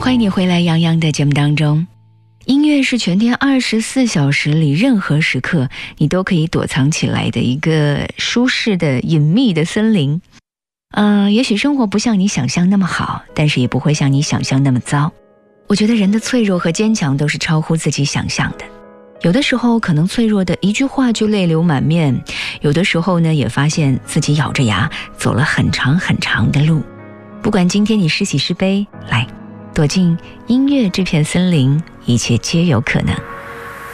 欢迎你回来杨洋的节目当中。音乐是全天24小时里任何时刻你都可以躲藏起来的一个舒适的隐秘的森林。也许生活不像你想象那么好，但是也不会像你想象那么糟。我觉得人的脆弱和坚强都是超乎自己想象的。有的时候可能脆弱的一句话就泪流满面，有的时候呢也发现自己咬着牙走了很长很长的路。不管今天你是喜是悲，来躲进音乐这片森林，一切皆有可能。